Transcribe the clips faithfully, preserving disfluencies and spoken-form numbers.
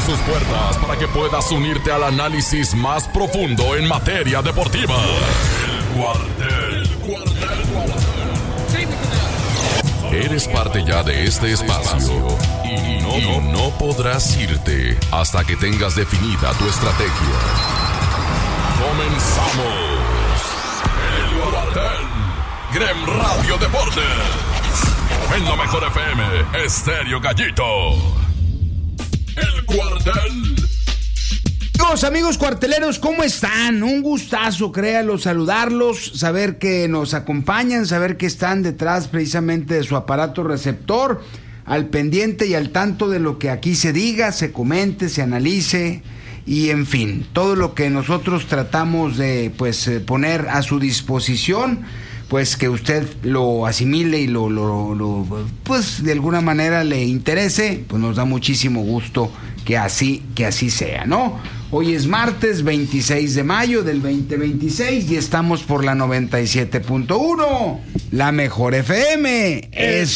sus puertas para que puedas unirte al análisis más profundo en materia deportiva. El Cuartel, Cuartel, Cuartel. Eres parte ya de este espacio y no, y no podrás irte hasta que tengas definida tu estrategia. Comenzamos. El Cuartel. Grem Radio Deportes. En la mejor F M, Estéreo Gallito. El Cuartel. Amigos, amigos cuarteleros, ¿cómo están? Un gustazo, créalo, saludarlos, saber que nos acompañan, saber que están detrás precisamente de su aparato receptor, al pendiente y al tanto de lo que aquí se diga, se comente, se analice y en fin, todo lo que nosotros tratamos de pues poner a su disposición, pues que usted lo asimile y lo, lo, lo pues de alguna manera le interese, pues nos da muchísimo gusto que así, que así sea, ¿no? Hoy es martes veintiséis de mayo del veinte veintiséis y estamos por la noventa y siete punto uno, la mejor F M,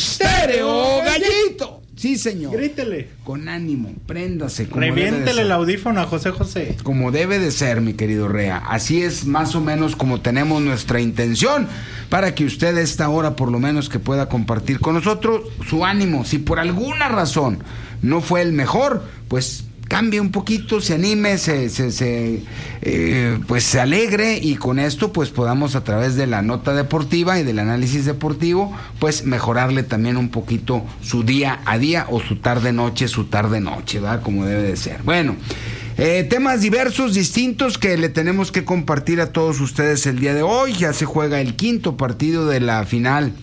Estéreo Gallito. Sí, señor. Grítele. Con ánimo, préndase. Reviéntele el audífono a José José. Como debe de ser, mi querido Rea. Así es más o menos como tenemos nuestra intención para que usted a esta hora por lo menos que pueda compartir con nosotros su ánimo. Si por alguna razón no fue el mejor, pues cambie un poquito, se anime, se, se, se eh, pues se alegre y con esto pues podamos a través de la nota deportiva y del análisis deportivo pues mejorarle también un poquito su día a día o su tarde noche, su tarde noche, ¿verdad? Como debe de ser. Bueno, eh, temas diversos, distintos que le tenemos que compartir a todos ustedes el día de hoy. Ya se juega el quinto partido de la final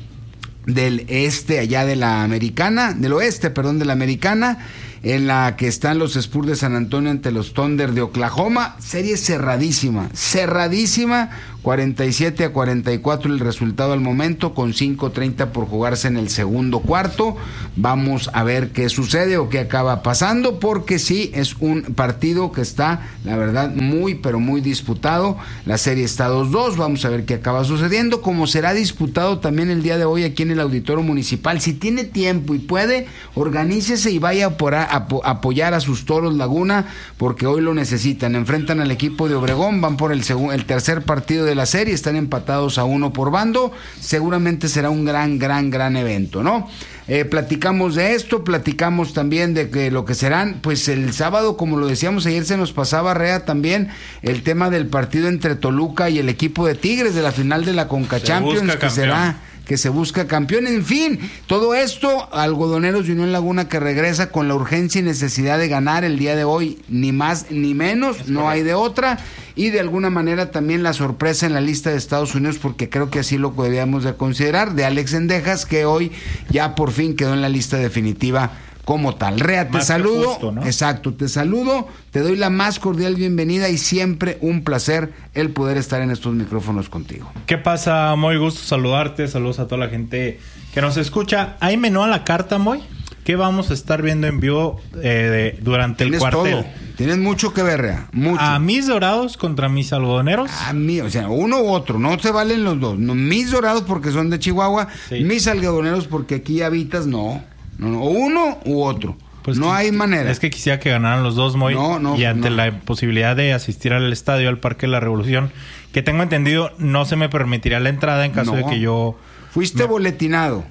del este, allá de la americana, del oeste, perdón, de la americana, en la que están los Spurs de San Antonio ante los Thunder de Oklahoma. Serie cerradísima, cerradísima, cuarenta y siete a cuarenta y cuatro el resultado al momento, con cinco treinta por jugarse en el segundo cuarto. Vamos a ver qué sucede o qué acaba pasando, porque sí, es un partido que está, la verdad, muy, pero muy disputado. La serie está dos dos, vamos a ver qué acaba sucediendo, como será disputado también el día de hoy aquí en el Auditorio Municipal. Si tiene tiempo y puede, organícese y vaya por a, a, a apoyar a sus Toros Laguna, porque hoy lo necesitan. Enfrentan al equipo de Obregón, van por el, segun, el tercer partido de de la serie, están empatados a uno por bando. Seguramente será un gran, gran, gran evento, ¿no? Eh, platicamos de esto, platicamos también de que lo que serán, pues el sábado, como lo decíamos ayer, se nos pasaba, Rea, también el tema del partido entre Toluca y el equipo de Tigres de la final de la Conca Champions, que será que se busca campeón. En fin, todo esto, Algodoneros de Unión Laguna que regresa con la urgencia y necesidad de ganar el día de hoy, ni más ni menos, no hay de otra, y de alguna manera también la sorpresa en la lista de Estados Unidos, porque creo que así lo debíamos de considerar, de Alex Cendejas, que hoy ya por fin quedó en la lista definitiva como tal. Rea, te saludo, justo, ¿no? Exacto, te saludo, te doy la más cordial bienvenida y siempre un placer el poder estar en estos micrófonos contigo. ¿Qué pasa, Moy? Gusto saludarte, saludos a toda la gente que nos escucha. ¿Hay menú a la carta, Moy? ¿Qué vamos a estar viendo en vivo eh, de, durante el cuartel? Todo. Tienes mucho que ver, Rea, mucho. ¿A mis Dorados contra mis Algodoneros? A mí, o sea, uno u otro, no se valen los dos. No, mis Dorados porque son de Chihuahua, sí. Mis Algodoneros porque aquí habitas, no. No, no, uno u otro. Pues no que, hay manera. Es que quisiera que ganaran los dos, Moy. No, no, y ante no. la posibilidad de asistir al estadio, al Parque de la Revolución, que tengo entendido, no se me permitirá la entrada en caso no. de que yo... Fuiste me... boletinado.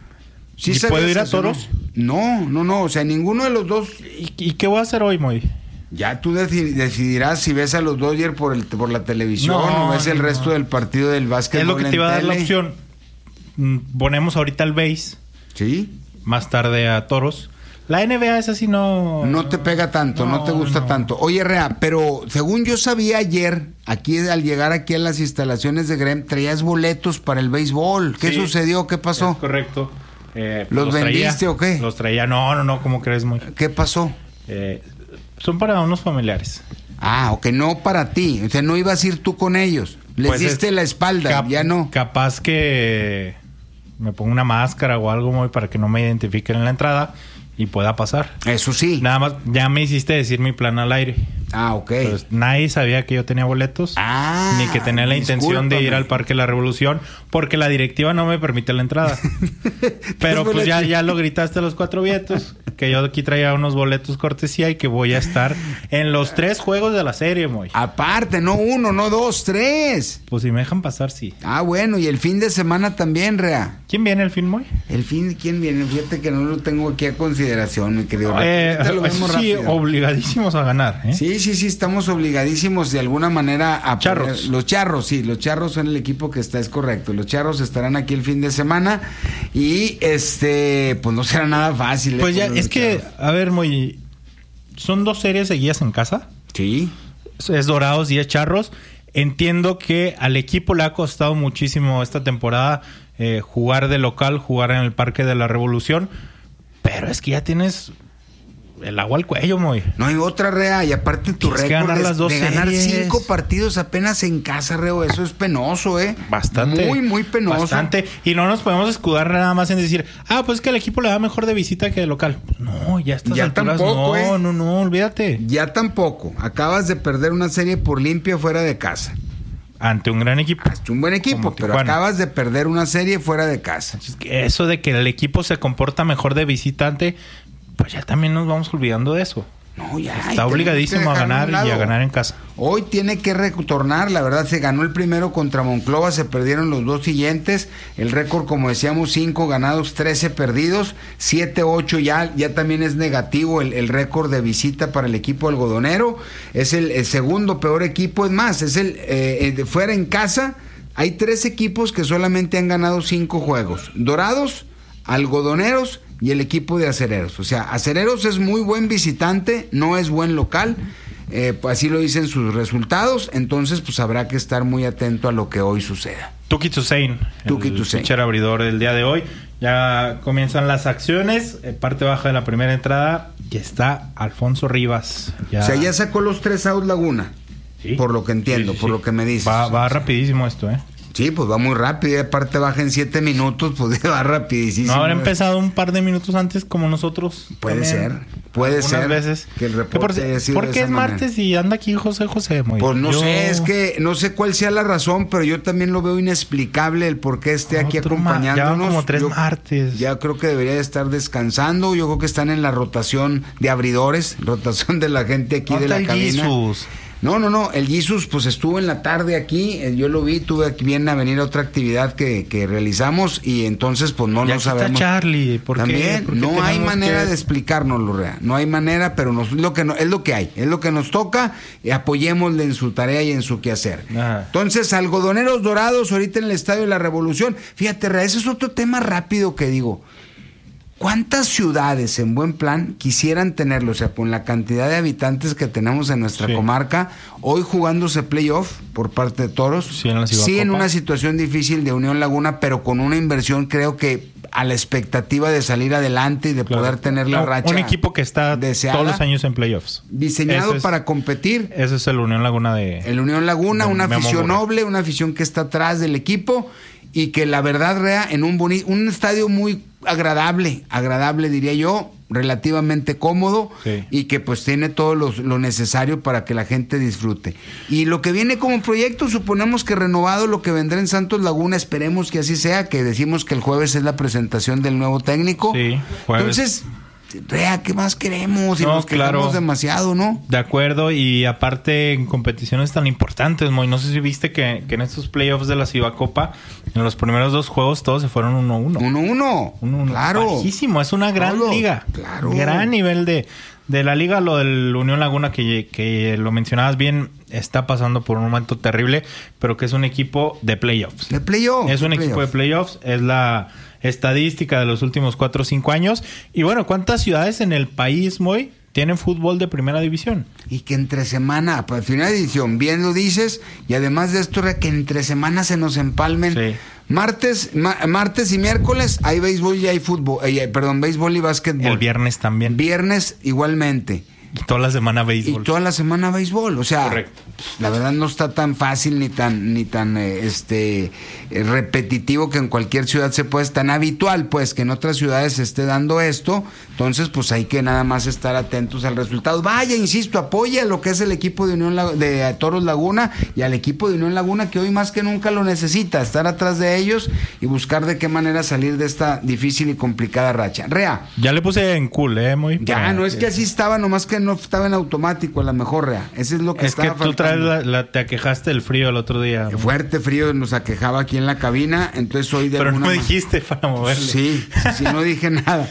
¿Sí ¿Y puedo ir a Toros? No, no, no. O sea, ninguno de los dos... ¿Y, y qué voy a hacer hoy, Moy? Ya tú decidirás si ves a los Dodgers por, el, por la televisión no, o ves el no. resto del partido del básquetbol. Es lo que te iba a dar tele. La opción. Ponemos ahorita el base. Sí. Más tarde a Toros. La N B A es así, no... No te pega tanto, no, no te gusta no. tanto. Oye, Rea, pero según yo sabía ayer, aquí al llegar aquí a las instalaciones de Grem, traías boletos para el béisbol. ¿Qué sí, sucedió? ¿Qué pasó? Es correcto. Eh, ¿Los, ¿Los vendiste traía, o qué? Los traía, no, no, no, ¿cómo crees, Moy? ¿Qué pasó? Eh, son para unos familiares. Ah, ok, no para ti. O sea, no ibas a ir tú con ellos. Les pues diste la espalda, cap- ya no. Capaz que... me pongo una máscara o algo, Moy, para que no me identifiquen en la entrada y pueda pasar. Eso sí. Nada más, ya me hiciste decir mi plan al aire. Ah, ok. Pues nadie sabía que yo tenía boletos. Ah, ni que tenía la discúlpame. intención de ir al Parque de la Revolución, porque la directiva no me permite la entrada. Pero pues ya, ya lo gritaste a los cuatro vientos, que yo aquí traía unos boletos cortesía y que voy a estar en los tres juegos de la serie, Moy. Aparte, no uno, no dos, tres. Pues si me dejan pasar, sí. Ah, bueno, y el fin de semana también, Rea. ¿Quién viene el fin, Moy? El fin, ¿quién viene? Fíjate que no lo tengo aquí a consideración, mi querido. Eh, lo vemos sí, rápido. Obligadísimos a ganar, ¿eh? Sí, sí, sí, estamos obligadísimos de alguna manera a Charros. Poder, los Charros, sí, los Charros son el equipo que está, es correcto. Los Charros estarán aquí el fin de semana y este, pues no será nada fácil. Pues eh, ya, es que, Charros. a ver, Moy, son dos series seguidas en casa. Sí. Es Dorados y es Charros. Entiendo que al equipo le ha costado muchísimo esta temporada eh, jugar de local, jugar en el Parque de la Revolución, pero es que ya tienes el agua al cuello, Moy. No hay otra, Rea, y aparte tu récord ganar de, las dos de ganar series. cinco partidos apenas en casa, Reo, eso es penoso, ¿eh? Bastante. Muy, muy penoso. Bastante. Y no nos podemos escudar nada más en decir, ah, pues es que el equipo le da mejor de visita que de local. No, ya estas Ya alturas, tampoco, no, ¿eh? no, no, olvídate. Ya tampoco. Acabas de perder una serie por limpia fuera de casa. Ante un gran equipo. Es un buen equipo, Como pero Tijuana. acabas de perder una serie fuera de casa. Eso de que el equipo se comporta mejor de visitante, pues ya también nos vamos olvidando de eso. No, ya. Está obligadísimo a ganar y a ganar en casa. Hoy tiene que retornar, la verdad, se ganó el primero contra Monclova, se perdieron los dos siguientes. El récord, como decíamos, cinco ganados, trece perdidos, siete ocho ya, ya también es negativo el, el récord de visita para el equipo algodonero. Es el, el segundo peor equipo, es más, es el eh, eh, fuera en casa. Hay tres equipos que solamente han ganado cinco juegos: Dorados, Algodoneros y el equipo de Acereros. O sea, Acereros es muy buen visitante, no es buen local. Eh, pues así lo dicen sus resultados. Entonces, pues habrá que estar muy atento a lo que hoy suceda. Tuki Toussaint, Tuki el Toussaint. pitcher abridor del día de hoy. Ya comienzan las acciones. Eh, parte baja de la primera entrada. Y está Alfonso Rivas. Ya. O sea, ya sacó los tres outs Laguna. Sí. Por lo que entiendo, Sí, sí, por sí. lo que me dices. Va, va rapidísimo esto, ¿eh? Sí, pues va muy rápido. Y aparte baja en siete minutos, pues va rapidísimo. ¿No habrá empezado un par de minutos antes como nosotros? Puede también? ser, puede Algunas ser veces. que el reporte por, haya sido ¿Por de qué esa es manera? martes y anda aquí José José? Muy Pues no yo... sé, es que no sé cuál sea la razón, pero yo también lo veo inexplicable el por qué esté aquí Otro ma- acompañándonos. ya van como tres Yo- martes. Ya creo que debería de estar descansando. Yo creo que están en la rotación de abridores, rotación de la gente aquí de ¿Dónde la está el cabina. Jesus? No, no, no, el Jesus pues estuvo en la tarde aquí, eh, yo lo vi, tuve aquí bien a venir a otra actividad que, que realizamos y entonces pues no Y lo aquí está sabemos. Charlie, ¿por qué? También ¿Por qué no hay tenemos manera que- de explicárnoslo, Rea, no hay manera, pero nos, lo que no, es lo que hay, es lo que nos toca, y apoyémosle en su tarea y en su quehacer. Ajá. Entonces, Algodoneros Dorados ahorita en el Estadio de la Revolución, fíjate, Rea, ese es otro tema rápido que digo. ¿Cuántas ciudades en buen plan quisieran tenerlo? O sea, con la cantidad de habitantes que tenemos en nuestra Sí. comarca, hoy jugándose playoff por parte de Toros, Sí, en la Ciudad sí en Copa. una situación difícil de Unión Laguna, pero con una inversión creo que a la expectativa de salir adelante y de Claro. poder tener la No, racha un equipo que está deseada, todos los años en playoffs. diseñado Ese es- para competir. Ese es el Unión Laguna de... El Unión Laguna, de una Memo afición Mora. noble, una afición que está atrás del equipo y que la verdad, Rea, en un boni- un estadio muy agradable, agradable diría yo, relativamente cómodo Sí. y que pues tiene todo los- lo necesario para que la gente disfrute. Y lo que viene como proyecto, suponemos que renovado lo que vendrá en Santos Laguna, esperemos que así sea, que decimos que el jueves es la presentación del nuevo técnico. Sí, jueves. Entonces, Rea, ¿qué más queremos? Y No, nos quejamos claro. demasiado, ¿no? De acuerdo, y aparte en competiciones tan importantes, Moy, no sé si viste que, que en estos playoffs de la Ciba Copa, en los primeros dos juegos todos se fueron uno uno. Uno, uno. Uno, uno. Claro. Bajísimo, es una gran Todo. liga. Claro. Gran nivel de, de la liga. Lo del Unión Laguna, que, que lo mencionabas bien, está pasando por un momento terrible, pero que es un equipo de playoffs. De playoff. Es un de equipo de playoff. playoffs, es la estadística de los últimos cuatro o cinco años. Y bueno, ¿cuántas ciudades en el país, Moy, tienen fútbol de primera división? Y que entre semana, para final de edición, bien lo dices, y además de esto, Rea, que entre semana se nos empalmen. Sí. Martes, ma- martes y miércoles hay béisbol y hay fútbol, eh, perdón, béisbol y básquetbol. El viernes también. Viernes igualmente. Y toda la semana béisbol. Y toda la semana béisbol. O sea, correcto. La verdad no está tan fácil ni tan ni tan eh, este eh, repetitivo que en cualquier ciudad se puede, es tan habitual pues que en otras ciudades se esté dando esto. Entonces pues hay que nada más estar atentos al resultado. Vaya, insisto, apoya lo que es el equipo de Unión La- de Toros Laguna y al equipo de Unión Laguna que hoy más que nunca lo necesita, estar atrás de ellos y buscar de qué manera salir de esta difícil y complicada racha. Rea, Ya le puse en cool, eh, muy. ya para- no es que así estaba, nomás que no estaba en automático, a lo mejor, Rea. Ese es lo que Es que estaba tú traes faltando. la, la- te aquejaste del frío el otro día. ¿no? Fuerte frío nos aquejaba aquí en la cabina, entonces hoy de Pero no alguna me ma- dijiste para moverle. Sí, sí, no dije nada.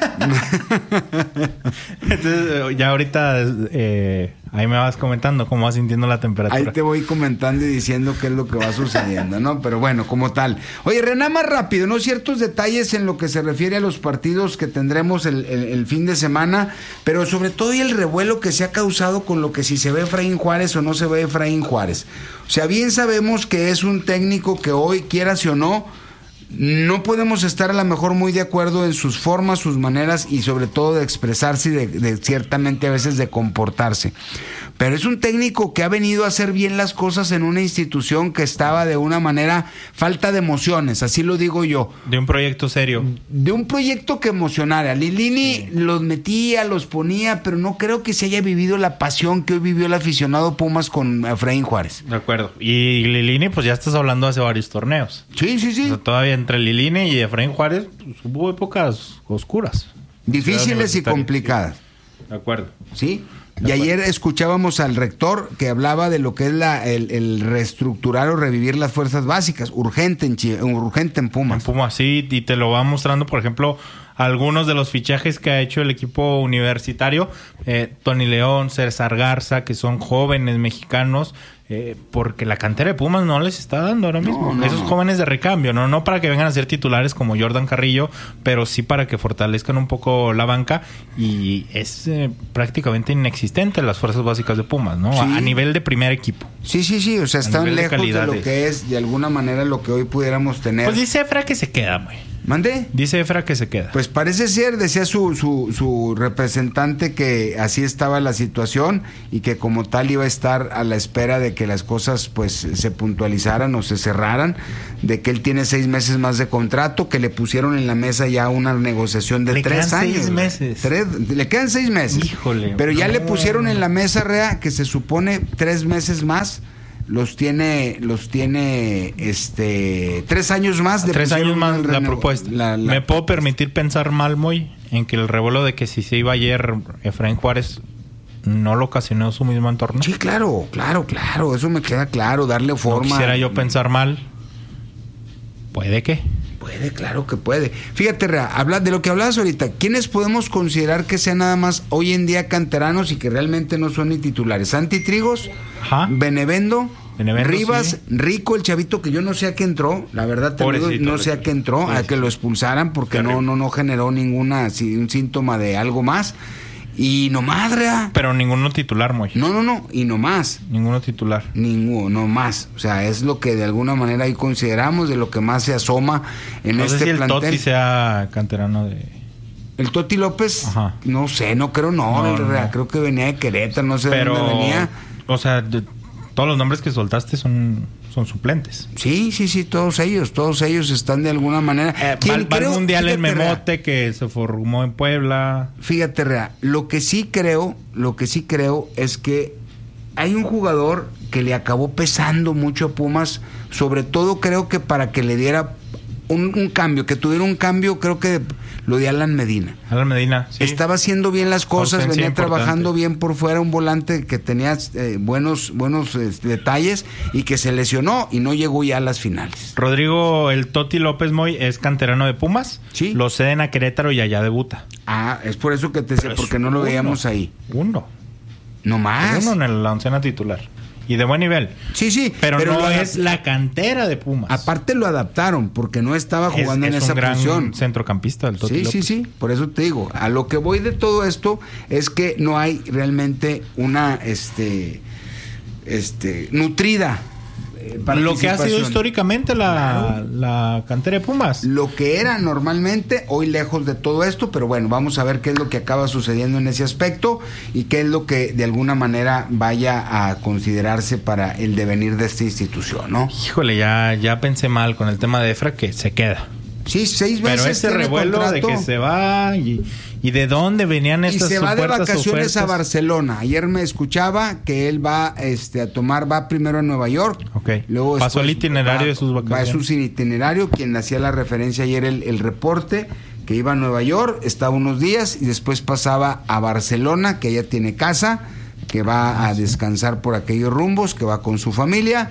Entonces, ya ahorita eh, ahí me vas comentando cómo vas sintiendo la temperatura. Ahí te voy comentando y diciendo qué es lo que va sucediendo, ¿no? Pero bueno, como tal. Oye, Rená, más rápido, ¿no? Ciertos detalles en lo que se refiere a los partidos que tendremos el, el, el fin de semana, pero sobre todo y el revuelo que se ha causado con lo que si se ve Efraín Juárez o no se ve Efraín Juárez. O sea, bien sabemos que es un técnico que hoy, quieras o no, no podemos estar a lo mejor muy de acuerdo en sus formas, sus maneras y sobre todo de expresarse y de, de ciertamente a veces de comportarse. Pero es un técnico que ha venido a hacer bien las cosas en una institución que estaba de una manera falta de emociones, así lo digo yo. De un proyecto serio. De un proyecto que emocionara. Lilini sí. los metía, los ponía, pero no creo que se haya vivido la pasión que hoy vivió el aficionado Pumas con Efraín Juárez. De acuerdo. Y Lilini, pues ya estás hablando hace varios torneos. Sí, sí, sí. O sea, todavía entre Lilini y Efraín Juárez pues, hubo épocas oscuras. Difíciles y complicadas. De acuerdo. Sí. Y ayer escuchábamos al rector que hablaba de lo que es la, el, el reestructurar o revivir las fuerzas básicas, urgente en, Chile, urgente en Pumas. En Pumas, sí, y te lo va mostrando, por ejemplo, algunos de los fichajes que ha hecho el equipo universitario, eh, Tony León, César Garza, que son jóvenes mexicanos, eh, porque la cantera de Pumas no les está dando ahora mismo. No, no, Esos no. jóvenes de recambio, ¿no? No para que vengan a ser titulares como Jordan Carrillo, pero sí para que fortalezcan un poco la banca, y es eh, prácticamente inexistente las fuerzas básicas de Pumas, ¿no? Sí. A, a nivel de primer equipo. Sí, sí, sí, o sea, están nivel de lejos de, calidad lo de- que es de alguna manera lo que hoy pudiéramos tener. Pues dice Efra que se queda, güey. ¿Mande? Dice Efra que se queda. Pues parece ser, decía su, su, su representante que así estaba la situación y que como tal iba a estar a la espera de que las cosas pues se puntualizaran o se cerraran, de que él tiene seis meses más de contrato, que le pusieron en la mesa ya una negociación de Le tres quedan años. seis güey. meses. Tres, le quedan seis meses. Híjole. Pero ya No. le pusieron en la mesa, Rea, que se supone tres meses más. Los tiene, los tiene, este, tres años más. le Tres años pusieron más una la rene- propuesta. la- la- ¿Me puedo permitir pensar mal, muy en que el revuelo de que si se iba ayer Efraín Juárez no lo ocasionó su mismo entorno? Sí, claro, claro, claro, eso me queda claro, darle No forma. quisiera yo pensar mal. Puede que. Puede, claro que puede. Fíjate, Rea, habla de lo que hablabas ahorita. ¿Quiénes podemos considerar que sean nada más hoy en día canteranos y que realmente no son ni titulares? Santi Trigos, Ajá. Benevendo, Benevendo, Rivas, sí. Rico, el chavito que yo no sé a qué entró, la verdad te lo digo, Pobrecito, no sé a qué entró, a pobrecito. que lo expulsaran porque Qué no, horrible. no, no generó ninguna, sí, un síntoma de algo más. Y nomás, Rea. Pero ninguno titular, muy. No, no, no, y nomás. Ninguno titular. Ninguno más, o sea, es lo que de alguna manera ahí consideramos, de lo que más se asoma en No este sé si el plantel. Totti sea canterano de... El Toti López, Ajá. no sé, no creo, no, No, el Rea, no. creo que venía de Querétaro, no sé de Pero, dónde venía. o sea, de- todos los nombres que soltaste son, son suplentes. Sí, sí, sí, todos ellos, todos ellos están de alguna manera. Eh, ¿Quién va, va al creo? mundial el Fíjate, Rea, Memote que se formó en Puebla. Fíjate, Rea, lo que sí creo, lo que sí creo es que hay un jugador que le acabó pesando mucho a Pumas, sobre todo creo que para que le diera un, un cambio, que tuviera un cambio, creo que lo de Alan Medina. Alan Medina, sí. Estaba haciendo bien las cosas, Ausencia venía importante. trabajando bien por fuera, un volante que tenía eh, buenos buenos eh, detalles y que se lesionó y no llegó ya a las finales. Rodrigo el Toti López Moy es canterano de Pumas. Sí. Lo ceden a Querétaro y allá debuta. Ah, es por eso que te decía, Pero es porque no lo uno. veíamos ahí. Uno. No más. Uno en la oncena titular. Y de buen nivel. Sí, sí. Pero, no lo es adap- la cantera de Pumas. Aparte lo adaptaron porque no estaba Es- jugando en es esa un gran posición. centrocampista el Toti Sí, López. sí, sí, por eso te digo, a lo que voy de todo esto es que no hay realmente una este este nutrida eh, lo que ha sido participación. históricamente la, Claro. la cantera de Pumas. Lo que era normalmente, hoy lejos de todo esto, pero bueno, vamos a ver qué es lo que acaba sucediendo en ese aspecto y qué es lo que de alguna manera vaya a considerarse para el devenir de esta institución, ¿no? Híjole, ya, ya pensé mal con el tema de Efra, que se queda. Sí, seis veces Pero ese tiene revuelo contrato. de que se va y, y de dónde venían Y estas se va de supuestas vacaciones a ofertas. Barcelona. Ayer me escuchaba que él va este, a tomar, va primero a Nueva York. Ok. Luego Pasó el después itinerario va- de sus vacaciones. Va a su itinerario, quien hacía la referencia ayer el, el reporte, que iba a Nueva York, estaba unos días y después pasaba a Barcelona, que ella tiene casa, que va a descansar por aquellos rumbos, que va con su familia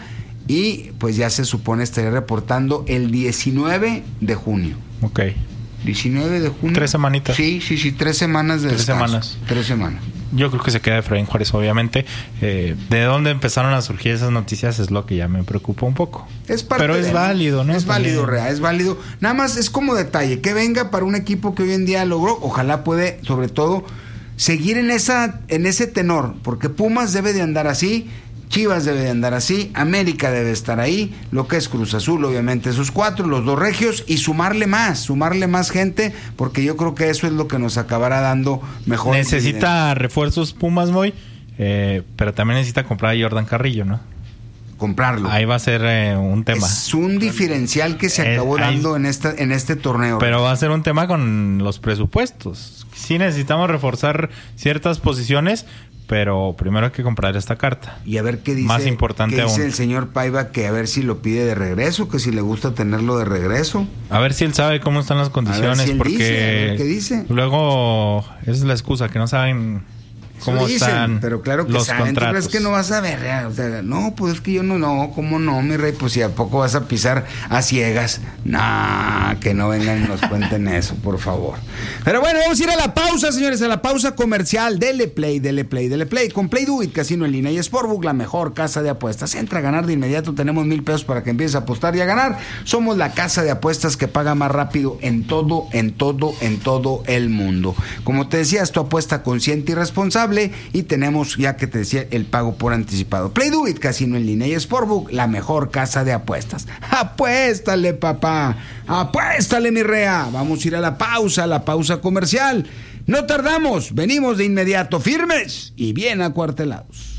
y pues ya se supone estaría reportando el diecinueve de junio. Ok. diecinueve de junio. Tres semanitas. Sí, sí, sí, tres semanas de Tres descanso. semanas. Tres semanas. Yo creo que se queda Efraín Juárez, obviamente. Eh, de dónde empezaron a surgir esas noticias es lo que ya me preocupa un poco. Es parte Pero es de- válido, ¿no? Es También. válido, Rea, es válido. Nada más es como detalle, que venga para un equipo que hoy en día logró, ojalá puede, sobre todo, seguir en esa, en ese tenor, porque Pumas debe de andar así, Chivas debe de andar así, América debe estar ahí, lo que es Cruz Azul, obviamente esos cuatro, los dos regios, y sumarle más, sumarle más gente, porque yo creo que eso es lo que nos acabará dando mejor. Necesita refuerzos Pumas, Moy, eh, pero también necesita comprar a Jordan Carrillo, ¿no? comprarlo. Ahí va a ser eh, un tema. Es un diferencial que se Eh, acabó ahí- dando en esta en este torneo. Pero va a ser un tema con los presupuestos. Sí necesitamos reforzar ciertas posiciones, pero primero hay que comprar esta carta. Y a ver qué dice, Más importante qué dice aún. el señor Paiva, que a ver si lo pide de regreso, que si le gusta tenerlo de regreso. A ver si él sabe cómo están las condiciones, si él porque dice, a ver qué dice. luego esa es la excusa, que no saben cómo Eso dicen, están pero claro que los saben. ¿Tú contratos. crees que no vas a ver? eh? O sea, no, pues es que yo no, no, ¿cómo no, mi rey? Pues si a poco vas a pisar a ciegas. Nah, que no vengan y nos cuenten eso, por favor. Pero bueno, vamos a ir a la pausa, señores, a la pausa comercial. Dele play, dele play, dele play. Con Play Do It, Casino en línea y Sportbook, la mejor casa de apuestas. Entra a ganar de inmediato, tenemos mil pesos para que empieces a apostar y a ganar. Somos la casa de apuestas que paga más rápido en todo, en todo, en todo el mundo. Como te decía, es tu apuesta consciente y responsable, y tenemos, ya que te decía, el pago por anticipado. Play Do It, Casino en línea y Sportbook, la mejor casa de apuestas. Apuéstale, papá, apuéstale, mi rea. Vamos a ir a la pausa, a la pausa comercial. No tardamos, venimos de inmediato, firmes y bien acuartelados.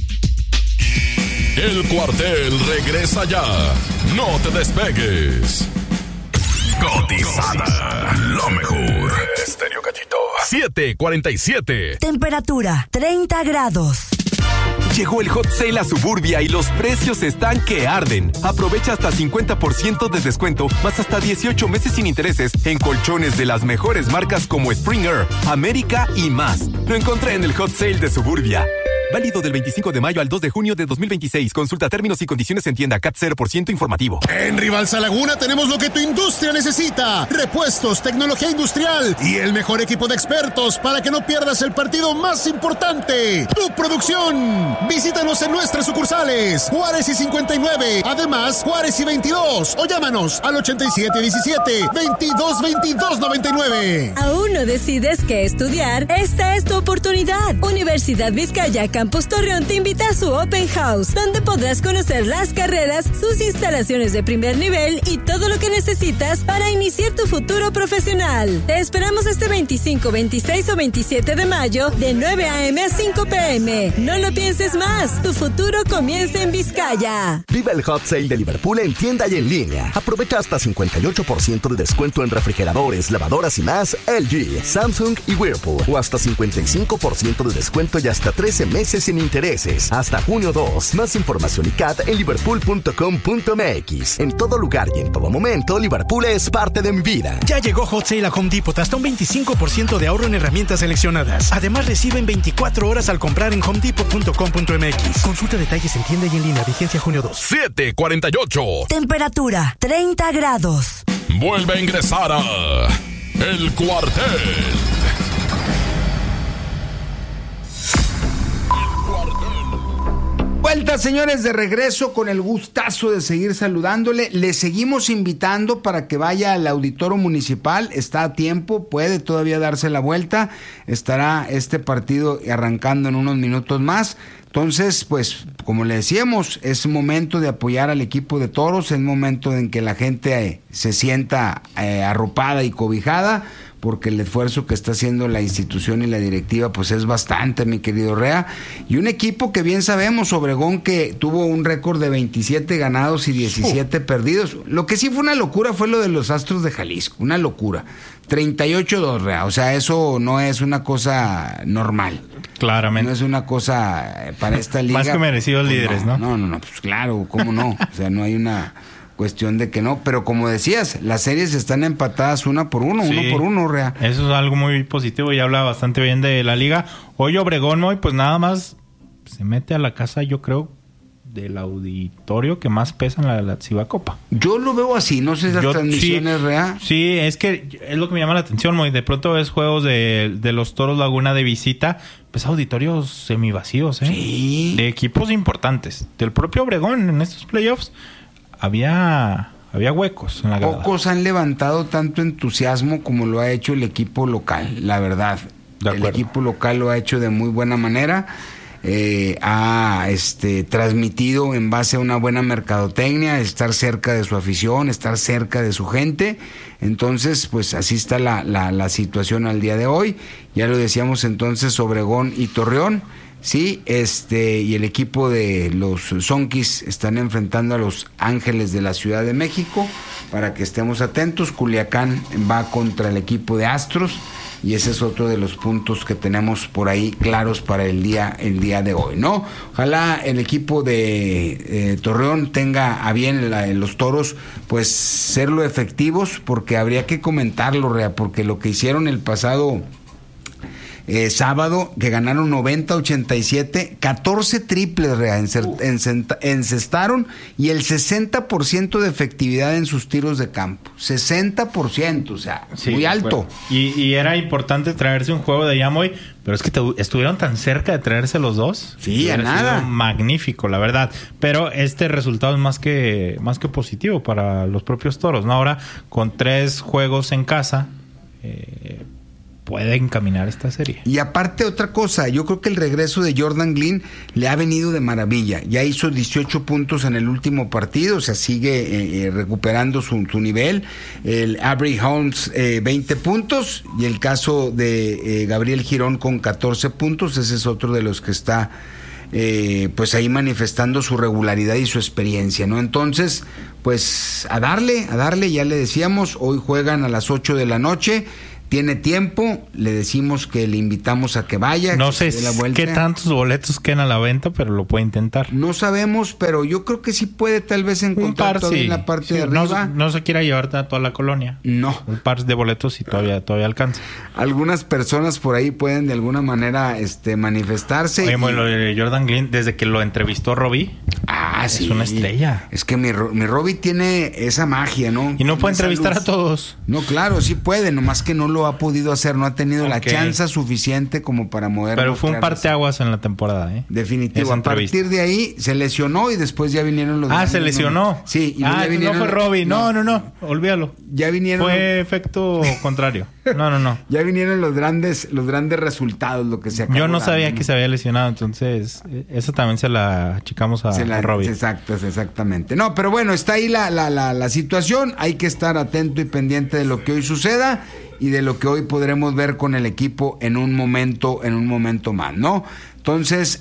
El cuartel regresa ya. No te despegues. Cotizada. Lo mejor. Estéreo Gallito. siete cuarenta y siete. Temperatura treinta grados. Llegó el Hot Sale a Suburbia y los precios están que arden. Aprovecha hasta cincuenta por ciento de descuento, más hasta dieciocho meses sin intereses en colchones de las mejores marcas como Springer, América y más. Lo encontré en el Hot Sale de Suburbia. Válido del veinticinco de mayo al dos de junio de dos mil veintiséis. Consulta términos y condiciones en tienda. C A T cero por ciento informativo. En Rivalsa Laguna tenemos lo que tu industria necesita: repuestos, tecnología industrial y el mejor equipo de expertos para que no pierdas el partido más importante, tu producción. Visítanos en nuestras sucursales Juárez y cincuenta y nueve, además Juárez y veintidós, o llámanos al ochenta y siete diecisiete, veintidós veintidós noventa y nueve. ¿Aún no decides qué estudiar? Esta es tu oportunidad. Universidad Vizcaya Campus Torreón te invita a su Open House, donde podrás conocer las carreras, sus instalaciones de primer nivel y todo lo que necesitas para iniciar tu futuro profesional. Te esperamos este veinticinco, veintiséis o veintisiete de mayo de nueve a.m. a cinco p.m. No lo pienses más, tu futuro comienza en Vizcaya. Viva el Hot Sale de Liverpool en tienda y en línea. Aprovecha hasta cincuenta y ocho por ciento de descuento en refrigeradores, lavadoras y más L G, Samsung y Whirlpool. O hasta cincuenta y cinco por ciento de descuento y hasta trece meses sin intereses. Hasta junio dos. Más información y C A T en liverpool punto com punto m x. En todo lugar y en todo momento, Liverpool es parte de mi vida. Ya llegó Hot Sale a Home Depot, hasta un veinticinco por ciento de ahorro en herramientas seleccionadas. Además, reciben veinticuatro horas al comprar en home depot punto com punto m x. Consulta detalles en tienda y en línea. Vigencia junio dos. siete cuarenta y ocho. Temperatura treinta grados. Vuelve a ingresar a El Cuartel. Vuelta, señores, de regreso con el gustazo de seguir saludándole. Le seguimos invitando para que vaya al auditorio municipal. Está a tiempo, puede todavía darse la vuelta. Estará este partido arrancando en unos minutos más. Entonces, pues, como le decíamos, es momento de apoyar al equipo de Toros, es momento en que la gente eh, se sienta eh, arropada y cobijada, porque el esfuerzo que está haciendo la institución y la directiva pues es bastante, mi querido Rea, y un equipo que bien sabemos, Obregón, que tuvo un récord de veintisiete ganados y diecisiete uh. perdidos. Lo que sí fue una locura fue lo de los Astros de Jalisco, una locura, treinta y ocho dos, Rea, o sea, eso no es una cosa normal. Claramente. No es una cosa para esta liga. Más que merecidos pues líderes, no, ¿no? No, no, no, pues claro, cómo no, o sea, no hay una cuestión de que no, pero como decías, las series están empatadas una por uno, sí, uno por uno, Rea. Eso es algo muy positivo y habla bastante bien de la liga. Hoy Obregón, hoy pues nada más se mete a la casa, yo creo, del auditorio que más pesa en la, la Cibacopa. Yo lo veo así, no sé si las yo, transmisiones, sí, Rea. Sí, es que es lo que me llama la atención, Moy. De pronto ves juegos de, de los Toros Laguna de visita, pues auditorios semivacíos, ¿eh? Sí. De equipos importantes. Del propio Obregón en estos playoffs había, había huecos en la grada. Pocos han levantado tanto entusiasmo como lo ha hecho el equipo local, la verdad. El equipo local lo ha hecho de muy buena manera. Eh, ha este, transmitido en base a una buena mercadotecnia, estar cerca de su afición, estar cerca de su gente. Entonces, pues así está la, la, la situación al día de hoy. Ya lo decíamos entonces, Obregón y Torreón. Sí, este, y el equipo de los Zonkis están enfrentando a los Ángeles de la Ciudad de México, para que estemos atentos. Culiacán va contra el equipo de Astros, y ese es otro de los puntos que tenemos por ahí claros para el día, el día de hoy, ¿no? Ojalá el equipo de eh, Torreón tenga a bien la, los Toros, pues serlo efectivos, porque habría que comentarlo, Rea, porque lo que hicieron el pasado Eh, sábado, que ganaron noventa a ochenta y siete, catorce triples, Rea, encestaron, y el sesenta por ciento de efectividad en sus tiros de campo. sesenta por ciento, o sea, sí, muy alto. Bueno, y, y era importante traerse un juego de Yamoy, pero es que te, estuvieron tan cerca de traerse los dos. Sí, a nada. Magnífico, la verdad. Pero este resultado es más que, más que positivo para los propios Toros, ¿no? Ahora, con tres juegos en casa, eh, puede encaminar esta serie. Y aparte otra cosa, yo creo que el regreso de Jordan Glynn le ha venido de maravilla. Ya hizo dieciocho puntos en el último partido, o sea, sigue eh, recuperando su, su nivel. El Avery Holmes, eh, veinte puntos, y el caso de eh, Gabriel Girón con catorce puntos, ese es otro de los que está eh, pues ahí manifestando su regularidad y su experiencia, ¿no? Entonces, pues a darle, a darle, ya le decíamos, hoy juegan a las ocho de la noche. Tiene tiempo, le decimos que le invitamos a que vaya. No que sé qué tantos boletos quedan a la venta, pero lo puede intentar. No sabemos, pero yo creo que sí puede tal vez encontrar todavía sí. en la parte sí, de arriba. No, no se quiera llevar a toda la colonia. No. Un par de boletos y todavía, todavía alcanza. Algunas personas por ahí pueden de alguna manera este, manifestarse. Oye, y... lo de Jordan Glynn, desde que lo entrevistó Robbie, ah, es sí. una estrella. Es que mi, mi Robbie tiene esa magia, ¿no? Y no puede entrevistar luz. a todos. No, claro, sí puede, nomás que no lo ha podido hacer, no ha tenido okay. la chance suficiente como para mover. Pero fue un parteaguas en la temporada, ¿eh? Definitivo. A partir de ahí se lesionó y después ya vinieron los... Ah, se lesionó. Sí. Y ah, vinieron... no fue Robbie. No, no, no, no. Olvídalo. Ya vinieron... Fue efecto contrario. No, no, no. Ya vinieron los grandes, los grandes resultados, lo que se acabó. Yo no sabía dando, que se había lesionado, entonces eso también se la achicamos a, la, a Robbie. Exacto, exactamente. No, pero bueno, está ahí la, la, la, la situación. Hay que estar atento y pendiente de lo que hoy suceda y de lo que hoy podremos ver con el equipo en un momento, en un momento más, ¿no? Entonces,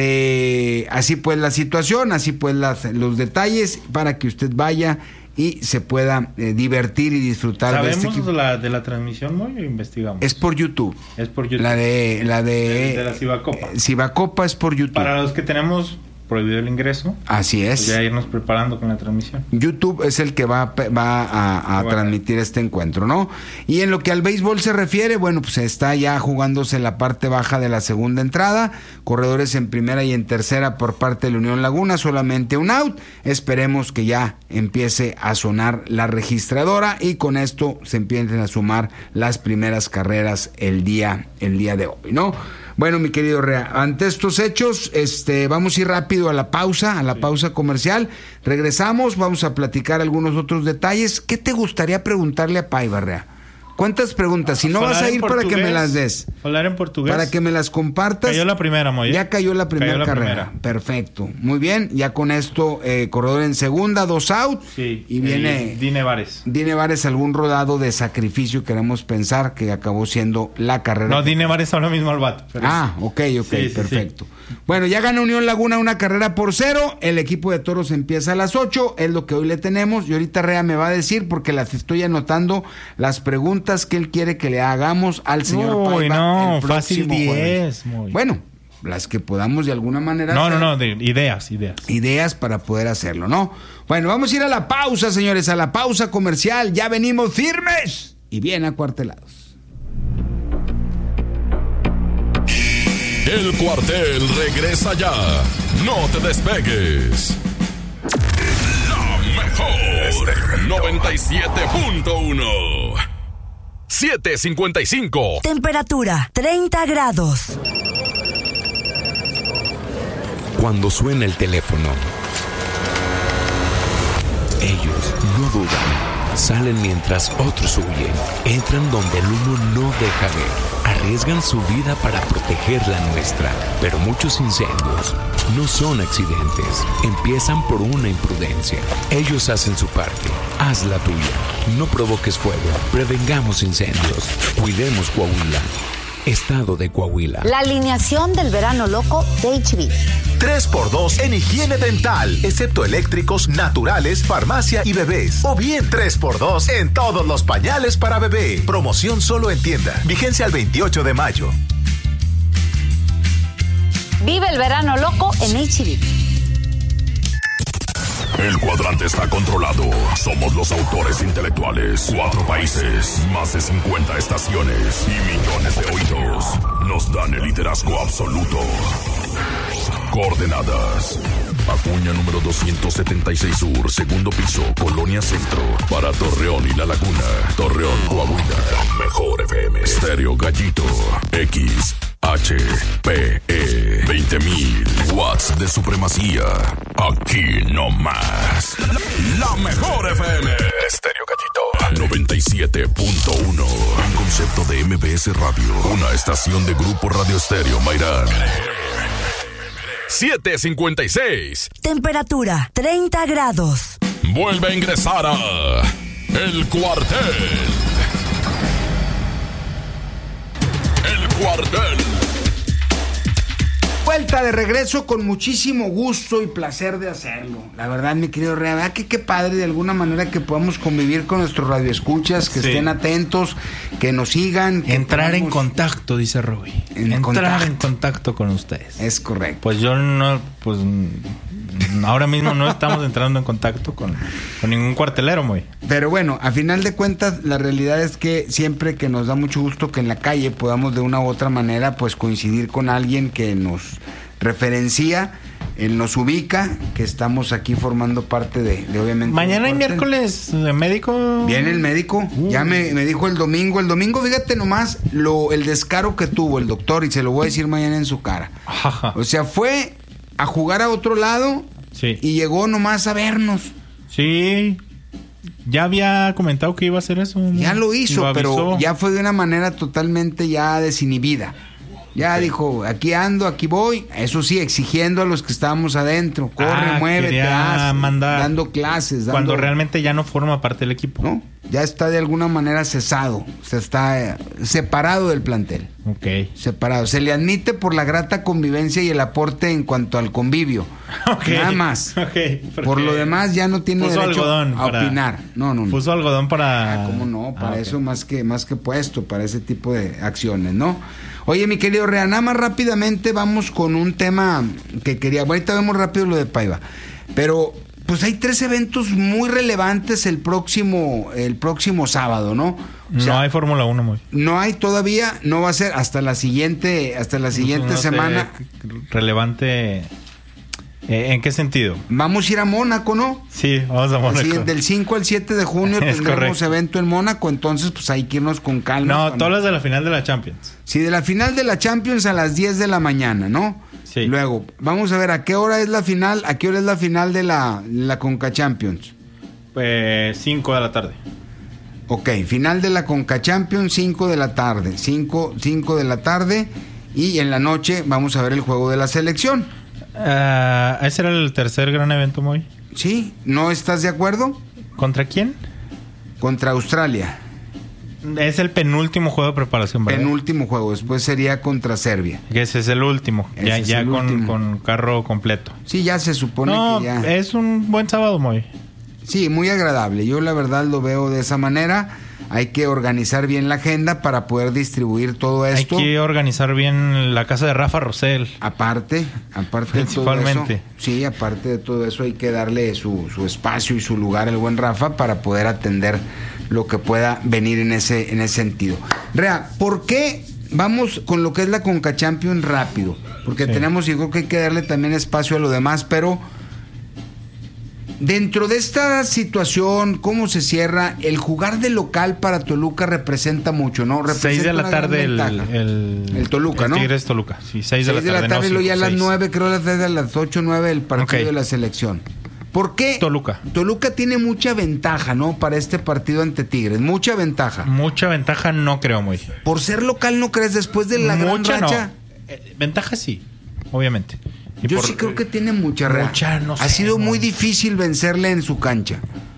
este, así pues la situación, así pues las, los detalles para que usted vaya y se pueda eh, divertir y disfrutar. ¿Sabemos de este equipo? de la, de la transmisión, ¿no? ¿Investigamos? Es por YouTube. Es por YouTube. La de la de, de, de la Cibacopa. Eh, Cibacopa es por YouTube. Para los que tenemos prohibido el ingreso. Así es. Pues ya irnos preparando con la transmisión. YouTube es el que va, va a, a bueno. transmitir este encuentro, ¿no? Y en lo que al béisbol se refiere, bueno, pues está ya jugándose la parte baja de la segunda entrada. Corredores en primera y en tercera por parte de la Unión Laguna, solamente un out. Esperemos que ya empiece a sonar la registradora y con esto se empiecen a sumar las primeras carreras el día, el día de hoy, ¿no? Bueno, mi querido Rea, ante estos hechos, este, vamos a ir rápido a la pausa, a la sí. pausa comercial. Regresamos, vamos a platicar algunos otros detalles. ¿Qué te gustaría preguntarle a Paiva, Rea? ¿Cuántas preguntas? Si no Hablar vas a en ir para que portugués. me las des. Hablar en portugués. Para que me las compartas. Cayó la primera, Moy. Ya cayó la primera Cayó la carrera. primera. Perfecto. Muy bien. Ya con esto, eh, corredor en segunda, dos out. Sí. Y viene... Dine Vares. Dine Vares, algún rodado de sacrificio, queremos pensar, que acabó siendo la carrera. No, Dine Vares ahora mismo al bat. Ah, ok, ok, Sí, sí, perfecto. Bueno, ya gana Unión Laguna una carrera por cero. El equipo de Toros empieza a las ocho. Es lo que hoy le tenemos. Y ahorita Rea me va a decir, porque las estoy anotando, las preguntas que él quiere que le hagamos al señor Uy, Paiva no, el fácil próximo jueves. diez. Muy. Bueno, las que podamos de alguna manera No, hacer. no, no, de ideas, ideas. Ideas para poder hacerlo, ¿no? Bueno, vamos a ir a la pausa, señores, a la pausa comercial. Ya venimos firmes y bien acuartelados. El cuartel regresa ya. No te despegues. La mejor noventa y siete punto uno. siete cincuenta y cinco. Temperatura treinta grados. Cuando suena el teléfono, ellos no dudan. Salen mientras otros huyen. Entran donde el humo no deja ver. Arriesgan su vida para proteger la nuestra. Pero muchos incendios no son accidentes. Empiezan por una imprudencia. Ellos hacen su parte. Haz la tuya. No provoques fuego. Prevengamos incendios. Cuidemos Coahuila. Estado de Coahuila. La alineación del verano loco de H B. tres por dos en higiene dental, excepto eléctricos, naturales, farmacia y bebés. O bien tres por dos en todos los pañales para bebé. Promoción solo en tienda. Vigencia al veintiocho de mayo. Vive el verano loco en H B. El cuadrante está controlado. Somos los autores intelectuales. Cuatro países, más de cincuenta estaciones y millones de oídos nos dan el liderazgo absoluto. Coordenadas: Acuña número doscientos setenta y seis Sur, segundo piso, Colonia Centro. Para Torreón y La Laguna. Torreón, Coahuila. Mejor F M. Estéreo Gallito. X H P E. veinte mil watts de supremacía. Aquí no más. La mejor F M. Estéreo Gallito. noventa y siete punto uno. Un concepto de M B S Radio. Una estación de Grupo Radio Estéreo Mairán. siete cincuenta y seis. Temperatura treinta grados. Vuelve a ingresar a El Cuartel. El Cuartel. Vuelta de regreso con muchísimo gusto y placer de hacerlo. La verdad, mi querido Rea, ¿verdad que qué padre de alguna manera que podamos convivir con nuestros radioescuchas, que sí. estén atentos, que nos sigan. Que Entrar podamos... en contacto, dice Roby. En Entrar contacto. en contacto con ustedes. Es correcto. Pues yo no, pues ahora mismo no estamos entrando en contacto con, con ningún cuartelero, muy. Pero bueno, a final de cuentas, la realidad es que siempre que nos da mucho gusto que en la calle podamos de una u otra manera pues coincidir con alguien que nos referencia, él nos ubica, que estamos aquí formando parte de, de obviamente... Mañana y miércoles, ¿el médico? Viene el médico, uh. ya me, me dijo el domingo, el domingo, fíjate nomás lo, el descaro que tuvo el doctor, y se lo voy a decir mañana en su cara. Ajá. O sea, fue a jugar a otro lado sí. y llegó nomás a vernos. Sí, ya había comentado que iba a hacer eso. Ya lo hizo, lo pero ya fue de una manera totalmente ya desinhibida. Ya okay. dijo, aquí ando, aquí voy. Eso sí, exigiendo a los que estábamos adentro. Corre, ah, muévete, haz, mandar dando clases. Dando... Cuando realmente ya no forma parte del equipo. No, ya está de alguna manera cesado. Se está eh, separado del plantel. Ok. Separado. Se le admite por la grata convivencia y el aporte en cuanto al convivio. Okay. Nada más. Okay, por lo demás ya no tiene derecho a para... opinar. No, no, no. Puso algodón para... Ah, ¿cómo no? Para ah, eso okay. más que, más que puesto, para ese tipo de acciones, ¿no? Oye, mi querido Rea, nada más rápidamente vamos con un tema que quería... Bueno, ahorita vemos rápido lo de Paiva. Pero, pues hay tres eventos muy relevantes el próximo, el próximo sábado, ¿no? O sea, no hay Fórmula uno, muy. No hay todavía, no va a ser hasta la siguiente, hasta la siguiente no semana. Relevante... ¿En qué sentido? Vamos a ir a Mónaco, ¿no? Sí, vamos a Mónaco. Sí, del cinco al siete de junio tendremos correcto. evento en Mónaco, entonces pues hay que irnos con calma. No, todas las de la final de la Champions. Sí, de la final de la Champions a las diez de la mañana, ¿no? Sí. Luego, vamos a ver, ¿a qué hora es la final? ¿A qué hora es la final de la, la Conca Champions? Pues cinco de la tarde. Ok, final de la Conca Champions, cinco de la tarde. cinco de la tarde. Y en la noche vamos a ver el juego de la selección. Uh, ¿Ese era el tercer gran evento, Moy? Sí, ¿no estás de acuerdo? ¿Contra quién? Contra Australia. Es el penúltimo juego de preparación, ¿verdad? Penúltimo juego, después sería contra Serbia. Que ese es el último, ese ya, ya el con, último. Con carro completo. Sí, ya se supone no, que ya... es un buen sábado, Moy. Sí, muy agradable. Yo la verdad lo veo de esa manera. Hay que organizar bien la agenda para poder distribuir todo esto. Hay que organizar bien la casa de Rafa Rosell. Aparte, aparte de todo eso. Sí, aparte de todo eso hay que darle su, su espacio y su lugar al buen Rafa para poder atender lo que pueda venir en ese, en ese sentido. Rea, ¿por qué vamos con lo que es la Conca Champions rápido? Porque sí. tenemos, y creo que hay que darle también espacio a lo demás, pero... Dentro de esta situación, ¿cómo se cierra? El jugar de local para Toluca representa mucho, ¿no? Representa seis de la tarde el, el, el Toluca, el ¿no? Tigres Toluca, sí, seis de la tarde. seis de la tarde, no, luego ya a las seis. nueve, creo a las a las ocho, nueve el partido okay. de la selección. ¿Por qué? Toluca. Toluca tiene mucha ventaja, ¿no? Para este partido ante Tigres, mucha ventaja. Mucha ventaja no creo, muy. Por ser local, ¿no crees? Después de la mucha gran racha. No. Eh, ventaja sí, obviamente. Y Yo por, sí creo que tiene mucha mucha, no sé, Ha sido no. muy difícil vencerle en su cancha.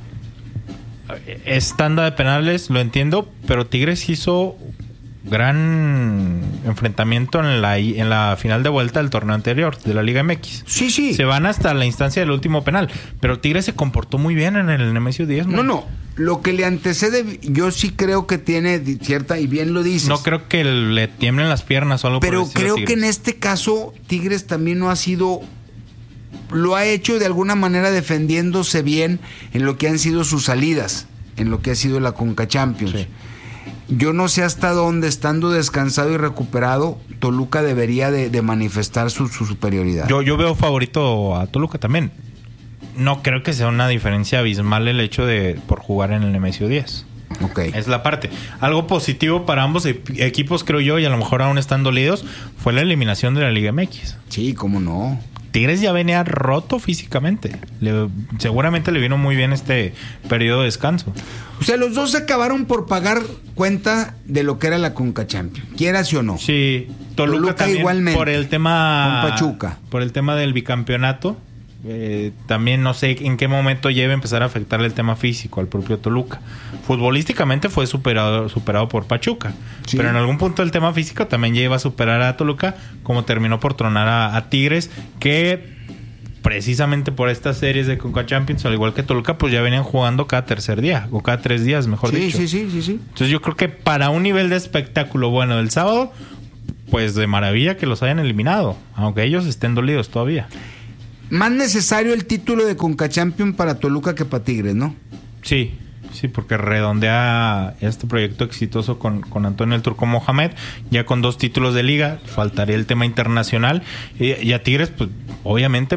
Es tanda de penales, lo entiendo, pero Tigres hizo gran enfrentamiento en la en la final de vuelta del torneo anterior de la Liga M X. Sí, sí. Se van hasta la instancia del último penal, pero Tigres se comportó muy bien en el Nemesio diez. No, no. Lo que le antecede, yo sí creo que tiene cierta, y bien lo dices. No creo que le tiemblen las piernas o algo pero por el estilo. Pero creo Tigres. que en este caso Tigres también no ha sido, lo ha hecho de alguna manera defendiéndose bien en lo que han sido sus salidas, en lo que ha sido la Conca Champions. Sí. Yo no sé hasta dónde, estando descansado y recuperado, Toluca debería de, de manifestar su, su superioridad. Yo, yo veo favorito a Toluca también. No creo que sea una diferencia abismal el hecho de por jugar en el Nemesio diez. Okay. Es la parte. Algo positivo para ambos e- equipos, creo yo, y a lo mejor aún están dolidos, fue la eliminación de la Liga M X. Sí, cómo no. Tigres ya venía roto físicamente. Le, seguramente le vino muy bien este periodo de descanso. O sea, los dos acabaron por pagar cuenta de lo que era la Conca Champions, quieras o no. Sí, Toluca, Toluca también igualmente, por el tema con Pachuca. Por el tema del bicampeonato. Eh, también no sé en qué momento lleve a empezar a afectarle el tema físico al propio Toluca. Futbolísticamente fue superado superado por Pachuca, sí. Pero en algún punto el tema físico también lleva a superar a Toluca, como terminó por tronar a, a Tigres, que precisamente por estas series de Conca Champions, al igual que Toluca, pues ya venían jugando cada tercer día o cada tres días, mejor sí, dicho. Sí, sí, sí, sí. Entonces yo creo que para un nivel de espectáculo bueno del sábado, pues de maravilla que los hayan eliminado, aunque ellos estén dolidos todavía. Más necesario el título de Conca Champions para Toluca que para Tigres, ¿no? Sí, sí, porque redondea este proyecto exitoso con, con Antonio el Turco Mohamed, ya con dos títulos de liga, faltaría el tema internacional, y, y a Tigres, pues obviamente